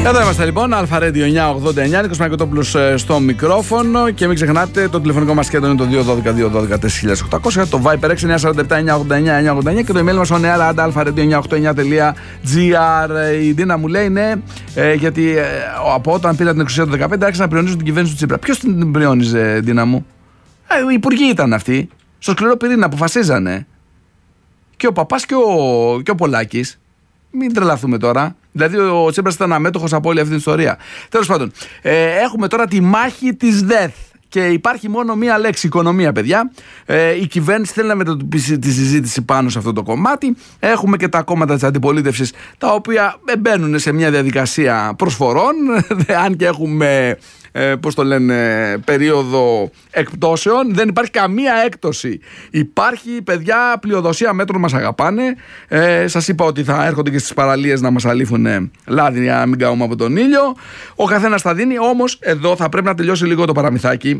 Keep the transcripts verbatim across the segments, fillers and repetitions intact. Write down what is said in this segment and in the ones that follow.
Εδώ είμαστε λοιπόν, Αλφαρέντιο εννιακόσια ογδόντα εννιά, Νίκος Μαγκοτόπουλος στο μικρόφωνο και μην ξεχνάτε το τηλεφωνικό μας κέντρο είναι το δύο ένα δύο δύο ένα δύο τέσσερα οκτακόσια, το Viper έξι εννιά τέσσερα επτά εννιά ογδόντα εννιά εννιά ογδόντα εννιά και το email μας on air at alpharedio εννιακόσια ογδόντα εννιά τελεία τζι άρ. Η Ντίνα μου λέει ναι, ε, γιατί ε, από όταν πήρα την εξουσία το δύο χιλιάδες δεκαπέντε άρχισα να πριονίζω την κυβέρνηση του Τσίπρα. Ποιος την πριόνιζε, Ντίνα μου? Ε, οι υπουργοί ήταν αυτοί. Στο σκληρό πυρήνα αποφασίζανε. Και ο Παπάς και ο, και ο Πολάκης. Μην τρελαθούμε τώρα. Δηλαδή, ο Τσίπρας ήταν αμέτωχος από όλη αυτή την ιστορία. Τέλος πάντων, ε, έχουμε τώρα τη μάχη της ΔΕΘ. Και υπάρχει μόνο μία λέξη, οικονομία, παιδιά. Ε, η κυβέρνηση θέλει να μετατοπίσει τη συζήτηση πάνω σε αυτό το κομμάτι. Έχουμε και τα κόμματα της αντιπολίτευσης, τα οποία μπαίνουν σε μια διαδικασία προσφορών. Αν και έχουμε, ε, πώς το λένε, περίοδο εκπτώσεων, δεν υπάρχει καμία έκπτωση. Υπάρχει, παιδιά, πλειοδοσία μέτρων, μας αγαπάνε. Ε, σας είπα ότι θα έρχονται και στις παραλίες να μας αλήφουν λάδι, να μην καούμε από τον ήλιο. Ο καθένας θα δίνει, όμως εδώ θα πρέπει να τελειώσει λίγο το παραμυθάκι.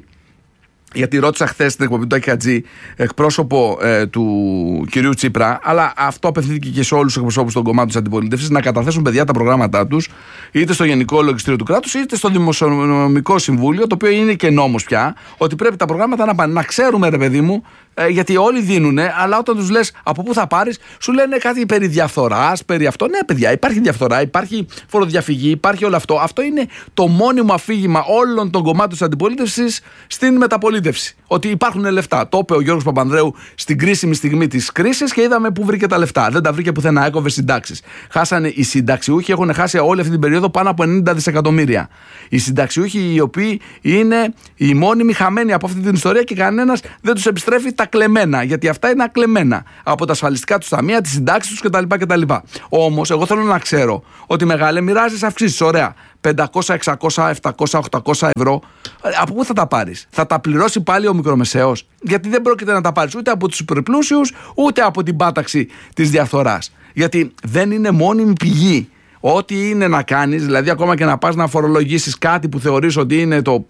Γιατί ρώτησα χθες στην εκπομπή του Άκη Χατζή, εκπρόσωπο ε, του κυρίου Τσίπρα, αλλά αυτό απευθύνθηκε και σε όλους τους εκπροσώπους των κομμάτων της αντιπολίτευσης, να καταθέσουν, παιδιά, τα προγράμματά τους, είτε στο Γενικό Λογιστήριο του Κράτους, είτε στο Δημοσιονομικό Συμβούλιο, το οποίο είναι και νόμος πια, ότι πρέπει τα προγράμματα να πάνε. Να ξέρουμε, ρε παιδί μου, ε, γιατί όλοι δίνουνε, αλλά όταν τους λες από πού θα πάρεις, σου λένε κάτι περί διαφθοράς, περί αυτό. Ναι, παιδιά, υπάρχει διαφθορά, υπάρχει φοροδιαφυγή, υπάρχει όλο αυτό. Αυτό είναι το μόνιμο αφήγημα όλων των κομμάτων της αντιπολίτευσης στην μεταπολίτευση. Ότι υπάρχουν λεφτά. Το είπε ο Γιώργος Παπανδρέου στην κρίσιμη στιγμή της κρίσης και είδαμε πού βρήκε τα λεφτά. Δεν τα βρήκε πουθενά, έκοβε συντάξεις. Χάσανε οι συνταξιούχοι, έχουν χάσει όλη αυτή την περίοδο πάνω από ενενήντα δισεκατομμύρια. Οι συνταξιούχοι, οι οποίοι είναι οι μόνιμοι χαμένοι από αυτή την ιστορία και κανένας δεν τους επιστρέφει τα κλεμμένα. Γιατί αυτά είναι ακλεμμένα από τα ασφαλιστικά τους ταμεία, τις συντάξεις τους κτλ. κτλ. Όμως, εγώ θέλω να ξέρω ότι μεγάλε μοιράζεις αυξήσεις. Ωραία. πεντακόσια, εξακόσια, επτακόσια, οχτακόσια ευρώ. Από πού θα τα πάρεις? Θα τα πληρώσει πάλι ο μικρομεσαίος? Γιατί δεν πρόκειται να τα πάρεις ούτε από τους υπερπλούσιους, ούτε από την πάταξη της διαφθοράς. Γιατί δεν είναι μόνιμη πηγή. Ό,τι είναι να κάνεις, δηλαδή ακόμα και να πας να φορολογήσεις κάτι που θεωρείς ότι είναι το,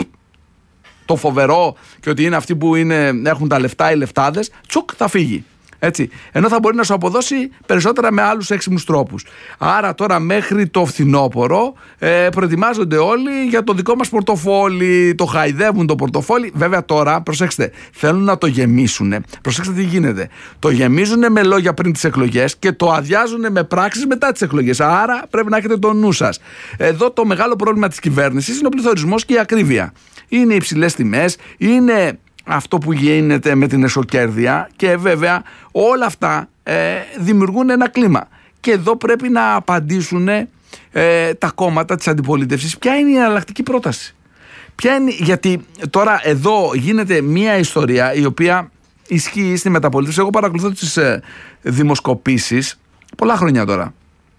το φοβερό και ότι είναι αυτοί που είναι, έχουν τα λεφτά οι λεφτάδες, τσουκ, θα φύγει. Έτσι. Ενώ θα μπορεί να σου αποδώσει περισσότερα με άλλους έξιμους τρόπους. Άρα τώρα μέχρι το φθινόπωρο ε, προετοιμάζονται όλοι για το δικό μας πορτοφόλι. Το χαϊδεύουν το πορτοφόλι. Βέβαια τώρα, προσέξτε, θέλουν να το γεμίσουν. Προσέξτε τι γίνεται. Το γεμίζουν με λόγια πριν τις εκλογές και το αδειάζουν με πράξεις μετά τις εκλογές. Άρα πρέπει να έχετε το νου σας. Εδώ το μεγάλο πρόβλημα της κυβέρνησης είναι ο πληθωρισμός και η ακρίβεια. Είναι οι υψηλές τιμές, είναι αυτό που γίνεται με την εσωκέρδεια και βέβαια όλα αυτά ε, δημιουργούν ένα κλίμα. Και εδώ πρέπει να απαντήσουν ε, τα κόμματα της αντιπολίτευσης ποια είναι η εναλλακτική πρόταση. Ποια είναι, γιατί τώρα εδώ γίνεται μια ιστορία η οποία ισχύει στη μεταπολίτευση. Εγώ παρακολουθώ τις ε, δημοσκοπήσεις πολλά χρόνια τώρα.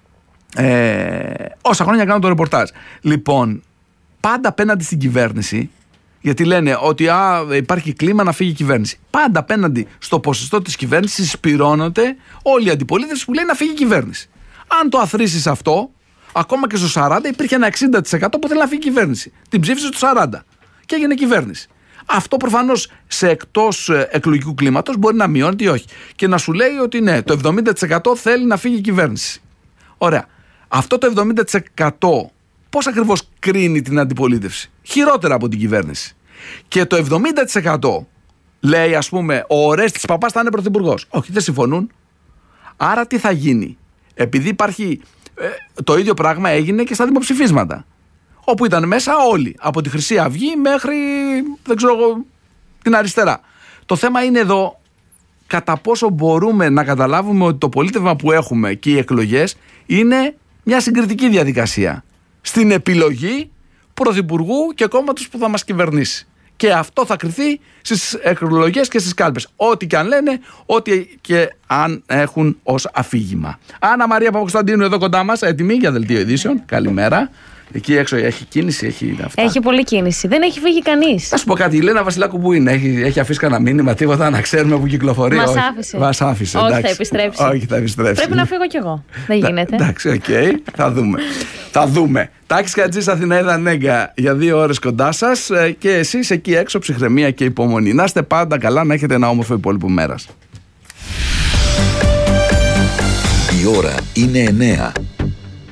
Ε, όσα χρόνια κάνω το ρεπορτάζ. Λοιπόν, πάντα απέναντι στην κυβέρνηση, γιατί λένε ότι α, υπάρχει κλίμα να φύγει η κυβέρνηση. Πάντα απέναντι στο ποσοστό της κυβέρνησης συσπηρώνονται όλοι οι αντιπολίτες που λένε να φύγει η κυβέρνηση. Αν το αθροίσεις αυτό, ακόμα και στο σαράντα υπήρχε ένα εξήντα τοις εκατό που θέλει να φύγει η κυβέρνηση. Την ψήφισε στο σαράντα και έγινε κυβέρνηση. Αυτό προφανώς σε εκτός εκλογικού κλίματος μπορεί να μειώνεται ή όχι. Και να σου λέει ότι ναι, το εβδομήντα τοις εκατό θέλει να φύγει η κυβέρνηση. Ωραία. Αυτό το εβδομήντα τοις εκατό πώς ακριβώς κρίνει την αντιπολίτευση? Χειρότερα από την κυβέρνηση. Και το εβδομήντα τοις εκατό λέει, ας πούμε, ο Ορέστης Παπάς θα είναι πρωθυπουργός. Όχι, δεν συμφωνούν. Άρα τι θα γίνει? Επειδή υπάρχει ε, το ίδιο πράγμα έγινε και στα δημοψηφίσματα, όπου ήταν μέσα όλοι, από τη Χρυσή Αυγή μέχρι, δεν ξέρω εγώ, την αριστερά. Το θέμα είναι εδώ κατά πόσο μπορούμε να καταλάβουμε ότι το πολίτευμα που έχουμε και οι εκλογές είναι μια συγκριτική διαδικασία στην επιλογή πρωθυπουργού και κόμματος που θα μας κυβερνήσει. Και αυτό θα κριθεί στις εκλογές και στις κάλπες. Ό,τι και αν λένε, ό,τι και αν έχουν ως αφήγημα. Άννα Μαρία Παπακοσταντίνου εδώ κοντά μας, έτοιμη για δελτίο ειδήσεων. Καλημέρα. Εκεί έξω έχει κίνηση, έχει αυτά. Έχει πολλή κίνηση. Δεν έχει φύγει κανείς. Θα σου πω κάτι, η Λένα Βασιλάκου που είναι, έχει, έχει αφήσει κανένα μήνυμα, τίποτα να ξέρουμε που κυκλοφορεί? Μας άφησε. Μας άφησε. Όχι, εντάξει. θα επιστρέψει. Όχι, θα επιστρέψει. Πρέπει να φύγω κι εγώ. Δεν γίνεται. Εντάξει, οκ, okay, θα δούμε. Θα δούμε. Τάκης Χατζής, Αθηναίδα Νέγκα, για δύο ώρες κοντά σας και εσείς εκεί έξω ψυχραιμία και υπομονή. Να είστε πάντα καλά, να έχετε ένα όμορφο υπόλοιπο μέρας. Η ώρα είναι εννέα.